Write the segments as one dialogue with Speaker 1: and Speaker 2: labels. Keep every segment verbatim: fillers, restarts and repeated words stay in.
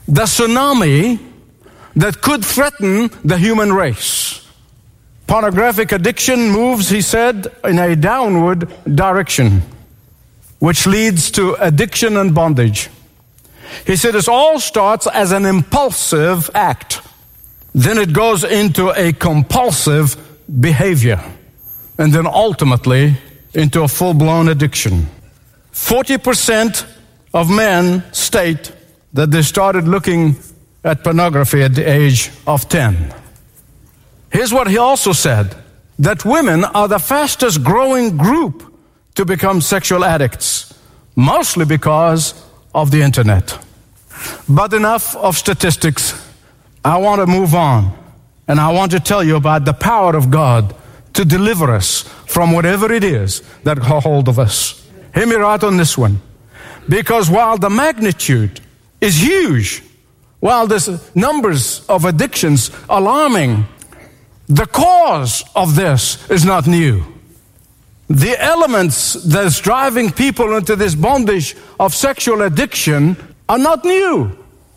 Speaker 1: the tsunami that could threaten the human race. Pornographic addiction moves, he said, in a downward direction, which leads to addiction and bondage. He said it all starts as an impulsive act. Then it goes into a compulsive behavior. And then ultimately into a full-blown addiction. forty percent of men state that they started looking at pornography at the age of ten. Here's what he also said, that women are the fastest growing group to become sexual addicts, mostly because of the internet. But enough of statistics. I want to move on, and I want to tell you about the power of God to deliver us from whatever it is that got hold of us. Hear me right on this one. Because while the magnitude is huge, while the numbers of addictions alarming, the cause of this is not new. The elements that's driving people into this bondage of sexual addiction are not new.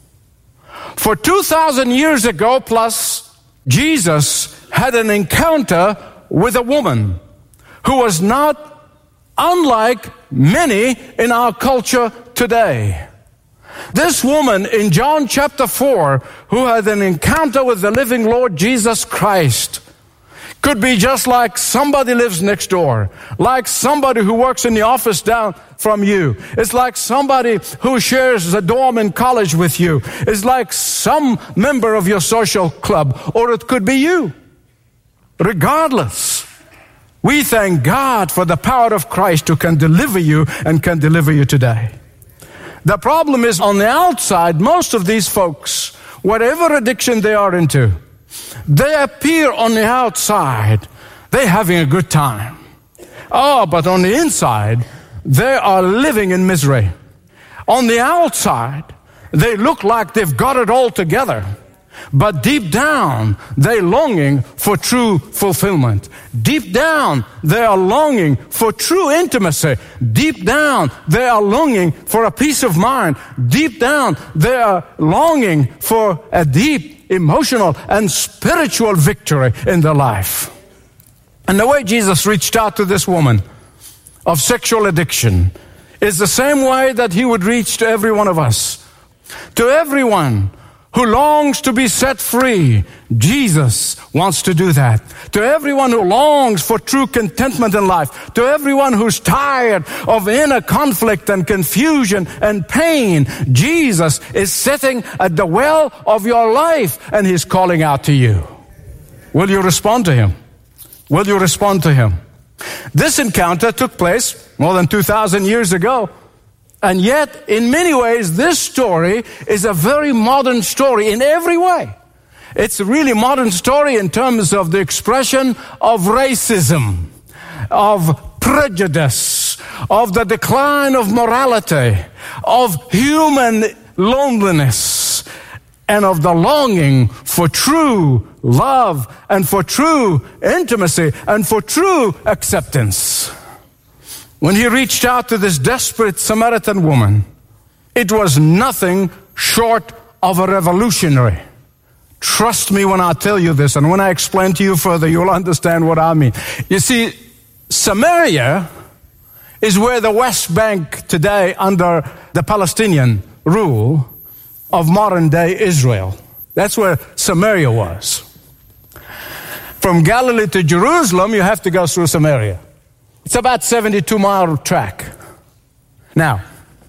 Speaker 1: For two thousand years ago plus, Jesus had an encounter with a woman who was not unlike many in our culture today. This woman in John chapter four, who had an encounter with the living Lord Jesus Christ, could be just like somebody lives next door, like somebody who works in the office down from you. It's like somebody who shares a dorm in college with you. It's like some member of your social club, or it could be you. Regardless, we thank God for the power of Christ who can deliver you and can deliver you today. The problem is on the outside, most of these folks, whatever addiction they are into, they appear on the outside, they're having a good time. Oh, but on the inside, they are living in misery. On the outside, they look like they've got it all together. But deep down, they're longing for true fulfillment. Deep down, they are longing for true intimacy. Deep down, they are longing for a peace of mind. Deep down, they are longing for a deep emotional and spiritual victory in their life. And the way Jesus reached out to this woman of sexual addiction is the same way that he would reach to every one of us. To everyone who longs to be set free, Jesus wants to do that. To everyone who longs for true contentment in life, to everyone who's tired of inner conflict and confusion and pain, Jesus is sitting at the well of your life and he's calling out to you. Will you respond to him? Will you respond to him? This encounter took place more than two thousand years ago. And yet, in many ways, this story is a very modern story in every way. It's a really modern story in terms of the expression of racism, of prejudice, of the decline of morality, of human loneliness, and of the longing for true love and for true intimacy and for true acceptance. When he reached out to this desperate Samaritan woman, it was nothing short of a revolutionary. Trust me when I tell you this, and when I explain to you further, you'll understand what I mean. You see, Samaria is where the West Bank today, under the Palestinian rule of modern-day Israel. That's where Samaria was. From Galilee to Jerusalem, you have to go through Samaria. It's about seventy-two mile track. Now,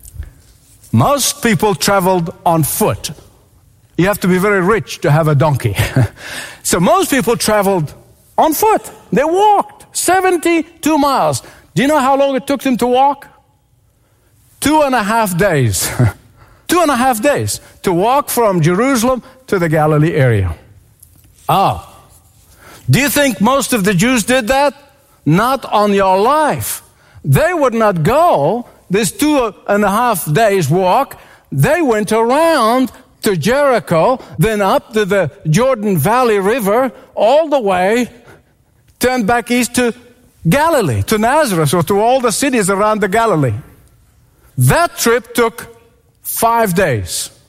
Speaker 1: most people traveled on foot. You have to be very rich to have a donkey. So most people traveled on foot. They walked seventy-two miles. Do you know how long it took them to walk? Two and a half days. Two and a half days to walk from Jerusalem to the Galilee area. Ah. Do you think most of the Jews did that? Not on your life. They would not go this two and a half days walk. They went around to Jericho, then up to the Jordan Valley River, all the way, turned back east to Galilee, to Nazareth, or to all the cities around the Galilee. That trip took five days.